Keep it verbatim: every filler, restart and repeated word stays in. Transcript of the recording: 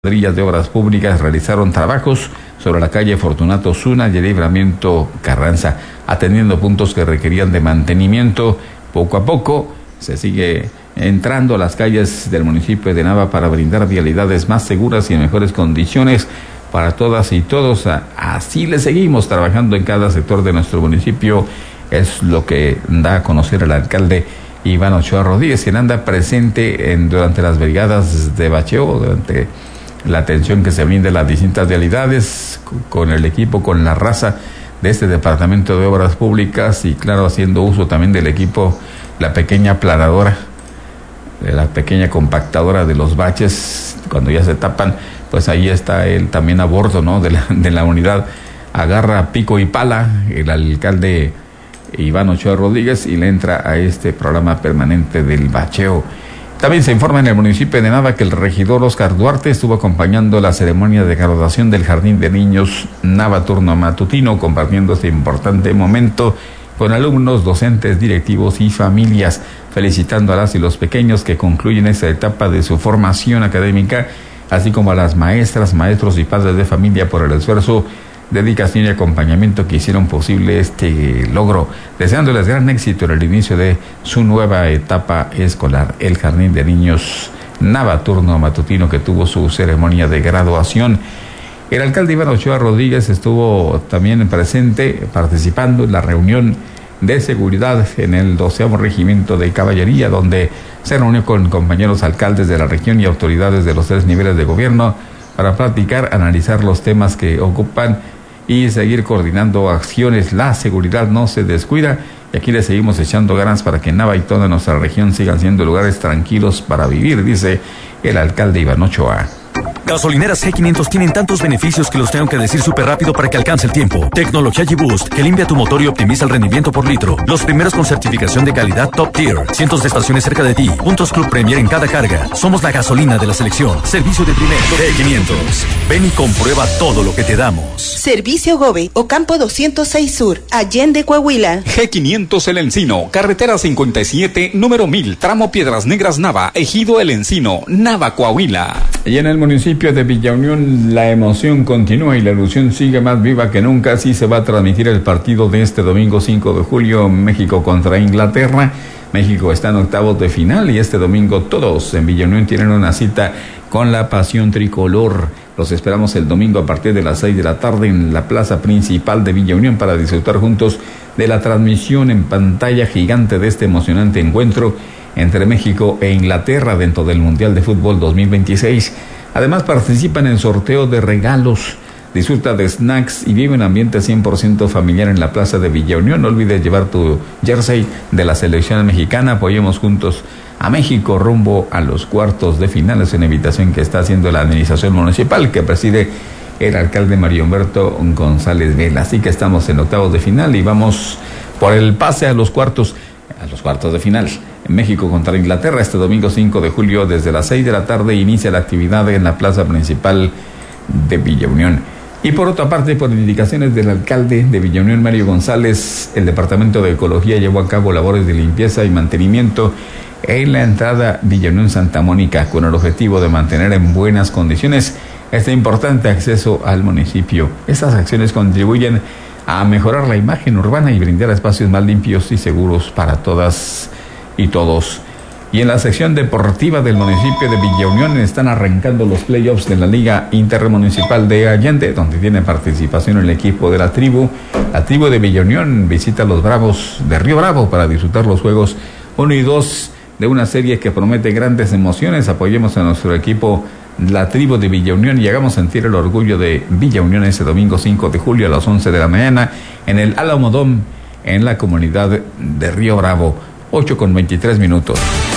Cuadrillas de Obras Públicas realizaron trabajos sobre la calle Fortunato Osuna y el Libramiento Carranza, atendiendo puntos que requerían de mantenimiento. Poco a poco se sigue entrando a las calles del municipio de Nava para brindar vialidades más seguras y en mejores condiciones para todas y todos. Así le seguimos trabajando en cada sector de nuestro municipio. Es lo que da a conocer el alcalde Iván Ochoa Rodríguez, quien anda presente en, durante las brigadas de bacheo, durante la atención que se brinda a las distintas vialidades, con el equipo, con la raza de este Departamento de Obras Públicas y claro, haciendo uso también del equipo, la pequeña planadora, la pequeña compactadora de los baches, cuando ya se tapan, pues ahí está él también a bordo, ¿no?, de la, de la unidad. Agarra pico y pala el alcalde Iván Ochoa Rodríguez y le entra a este programa permanente del bacheo. También se informa en el municipio de Nava que el regidor Oscar Duarte estuvo acompañando la ceremonia de graduación del Jardín de Niños Nava Turno Matutino, compartiendo este importante momento con alumnos, docentes, directivos y familias, felicitando a las y los pequeños que concluyen esta etapa de su formación académica, así como a las maestras, maestros y padres de familia por el esfuerzo, dedicación y acompañamiento que hicieron posible este logro, deseándoles gran éxito en el inicio de su nueva etapa escolar. El Jardín de Niños Nava Turno Matutino, que tuvo su ceremonia de graduación. El alcalde Iván Ochoa Rodríguez estuvo también presente, participando en la reunión de seguridad en el doceavo Regimiento de Caballería, donde se reunió con compañeros alcaldes de la región y autoridades de los tres niveles de gobierno para platicar, analizar los temas que ocupan y seguir coordinando acciones. La seguridad no se descuida y aquí le seguimos echando ganas para que Nava y toda nuestra región sigan siendo lugares tranquilos para vivir, dice el alcalde Iván Ochoa. Gasolineras G quinientos tienen tantos beneficios que los tengo que decir súper rápido para que alcance el tiempo. Tecnología G-Boost, que limpia tu motor y optimiza el rendimiento por litro. Los primeros con certificación de calidad Top Tier. Cientos de estaciones cerca de ti. Puntos Club Premier en cada carga. Somos la gasolina de la selección. Servicio de primera. G quinientos. Ven y comprueba todo lo que te damos. Servicio Gobe, Ocampo doscientos seis Sur, Allende, Coahuila. G quinientos El Encino, carretera cincuenta y siete, número mil, tramo Piedras Negras Nava, Ejido El Encino, Nava, Coahuila. Y en el municipio de Villa Unión la emoción continúa y la ilusión sigue más viva que nunca. Así se va a transmitir el partido de este domingo cinco de julio, México contra Inglaterra. México está en octavos de final y este domingo todos en Villa Unión tienen una cita con la pasión tricolor. Los esperamos el domingo a partir de las seis de la tarde en la plaza principal de Villa Unión para disfrutar juntos de la transmisión en pantalla gigante de este emocionante encuentro entre México e Inglaterra dentro del Mundial de Fútbol dos mil veintiséis. Además participan en sorteo de regalos, disfruta de snacks y vive un ambiente cien por ciento familiar en la plaza de Villa Unión. No olvides llevar tu jersey de la selección mexicana. Apoyemos juntos a México rumbo a los cuartos de final. Es una invitación que está haciendo la administración municipal que preside el alcalde Mario Humberto González Vela. Así que estamos en octavos de final y vamos por el pase a los cuartos, a los cuartos de final. México contra Inglaterra este domingo cinco de julio desde las seis de la tarde inicia la actividad en la plaza principal de Villa Unión. Y por otra parte, por indicaciones del alcalde de Villa Unión, Mario González, el Departamento de Ecología llevó a cabo labores de limpieza y mantenimiento en la entrada Villa Unión Santa Mónica con el objetivo de mantener en buenas condiciones este importante acceso al municipio. Estas acciones contribuyen a mejorar la imagen urbana y brindar espacios más limpios y seguros para todas y todos. Y en la sección deportiva del municipio de Villa Unión están arrancando los playoffs de la Liga Intermunicipal de Allende, donde tiene participación el equipo de la tribu. La tribu de Villa Unión visita a los Bravos de Río Bravo para disfrutar los juegos uno y dos de una serie que promete grandes emociones. Apoyemos a nuestro equipo, la tribu de Villa Unión, y hagamos sentir el orgullo de Villa Unión este domingo cinco de julio a las once de la mañana en el Álamo Dome en la comunidad de Río Bravo. ocho con veintitrés minutos.